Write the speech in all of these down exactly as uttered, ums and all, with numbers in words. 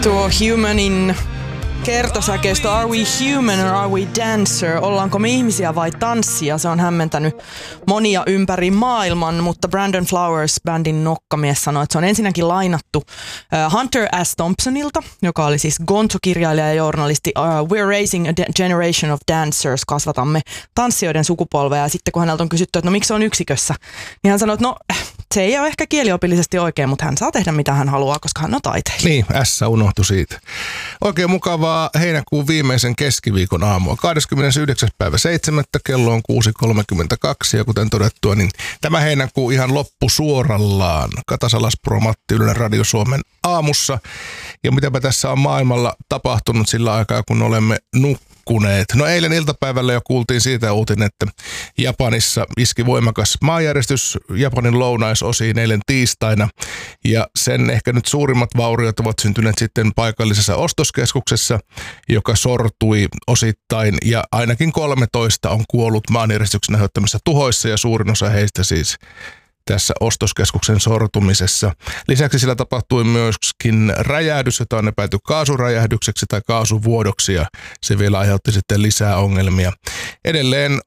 Tuo Humanin kertosäkeistö Are we human or are we dancer? Ollaanko me ihmisiä vai tanssia? Se on hämmentänyt monia ympäri maailman, mutta Brandon Flowers, bändin nokkamies, sanoi, että se on ensinnäkin lainattu uh, Hunter S. Thompsonilta, joka oli siis Gonzo-kirjailija ja journalisti. Uh, We're raising a generation of dancers, kasvatamme tanssijoiden sukupolvea. Ja sitten kun häneltä on kysytty, että no miksi se on yksikössä, niin hän sanoi, että no se ei ole ehkä kieliopillisesti oikein, mutta hän saa tehdä mitä hän haluaa, koska hän on taiteilija. Niin, S unohtui siitä. Oikein mukavaa heinäkuun viimeisen keskiviikon aamua. kahdeskymmenesyhdeksäs päivä seitsemättä kello on kuusi kolmekymmentäkaksi ja kuten todettua, niin tämä heinäkuu ihan loppu suorallaan. Kata Salaspuro, Matti Ylönen Radio Suomen aamussa. Ja mitäpä tässä on maailmalla tapahtunut sillä aikaa, kun olemme nukkuneet. No eilen iltapäivällä jo kuultiin siitä uutinen, että Japanissa iski voimakas maanjäristys Japanin lounaisosiin eilen tiistaina. Ja sen ehkä nyt suurimmat vauriot ovat syntyneet sitten paikallisessa ostoskeskuksessa, joka sortui osittain ja ainakin kolmetoista on kuollut maanjäristyksen aiheuttamissa tuhoissa ja suurin osa heistä siis tässä ostoskeskuksen sortumisessa. Lisäksi sillä tapahtui myöskin räjähdys, jota on epäilty kaasuräjähdykseksi tai kaasuvuodoksi ja se vielä aiheutti sitten lisää ongelmia. Edelleen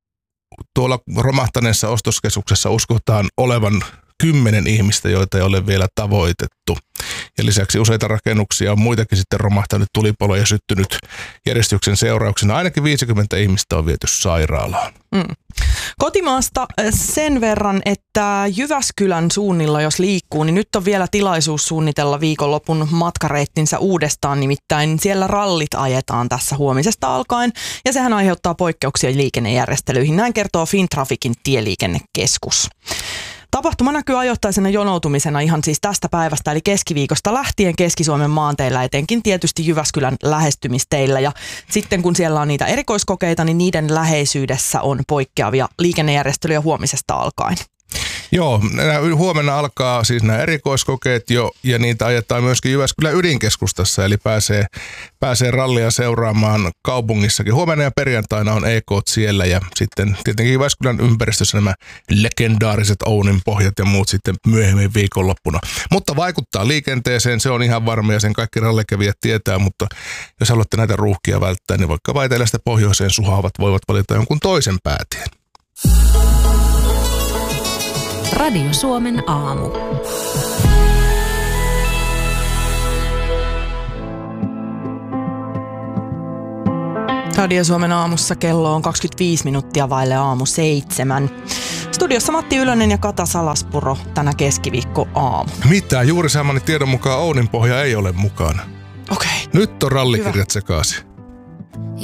tuolla romahtaneessa ostoskeskuksessa uskotaan olevan kymmenen ihmistä, joita ei ole vielä tavoitettu. Ja lisäksi useita rakennuksia on muitakin sitten romahtanut tulipaloja ja syttynyt järjestyksen seurauksena. Ainakin viisikymmentä ihmistä on viety sairaalaan. Mm. Kotimaasta sen verran, että Jyväskylän suunnilla jos liikkuu, niin nyt on vielä tilaisuus suunnitella viikonlopun matkareittinsä uudestaan. Nimittäin siellä rallit ajetaan tässä huomisesta alkaen ja sehän aiheuttaa poikkeuksia liikennejärjestelyihin. Näin kertoo Fintrafikin tieliikennekeskus. Tapahtuma näkyy ajoittaisena jonoutumisena ihan siis tästä päivästä, eli keskiviikosta lähtien Keski-Suomen maanteillä, etenkin tietysti Jyväskylän lähestymisteillä. Ja sitten kun siellä on niitä erikoiskokeita, niin niiden läheisyydessä on poikkeavia liikennejärjestelyjä huomisesta alkaen. Joo, huomenna alkaa siis nämä erikoiskokeet jo ja niitä ajetaan myöskin Jyväskylän ydinkeskustassa, eli pääsee, pääsee rallia seuraamaan kaupungissakin. Huomenna ja perjantaina on E K siellä ja sitten tietenkin Jyväskylän ympäristössä nämä legendaariset Ounin pohjat ja muut sitten myöhemmin viikonloppuna. Mutta vaikuttaa liikenteeseen, se on ihan varma ja sen kaikki rallikävijät tietää, mutta jos haluatte näitä ruuhkia välttää, niin vaikka etelästä pohjoiseen suhaavat voivat valita jonkun toisen päätien. Radio Suomen aamu. Radio Suomen aamussa kello on kaksikymmentäviisi minuuttia vaille aamu seitsemän. Studiossa Matti Ylönen ja Kata Salaspuro tänä keskiviikko aamu. Mitä? Juuri saamani tiedon mukaan Ounin pohja ei ole mukana. Okei. Nyt on rallikirjat sekaisin.